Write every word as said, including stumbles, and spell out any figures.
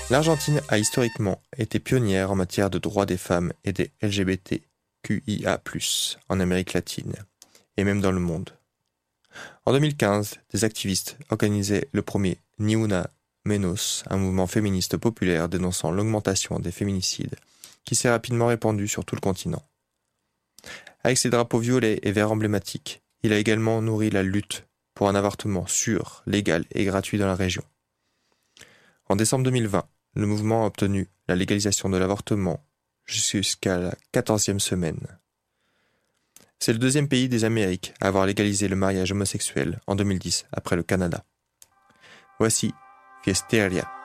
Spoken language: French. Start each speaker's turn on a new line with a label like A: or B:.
A: L'Argentine a historiquement été pionnière en matière de droits des femmes et des L G B T Q I A plus, en Amérique latine, et même dans le monde. En deux mille quinze, des activistes organisaient le premier Ni Una Menos, un mouvement féministe populaire dénonçant l'augmentation des féminicides, qui s'est rapidement répandu sur tout le continent. Avec ses drapeaux violets et verts emblématiques, il a également nourri la lutte pour un avortement sûr, légal et gratuit dans la région. En décembre deux mille vingt, le mouvement a obtenu la légalisation de l'avortement jusqu'à la quatorzième semaine. C'est le deuxième pays des Amériques à avoir légalisé le mariage homosexuel en deux mille dix, après le Canada. Voici Fiesteria.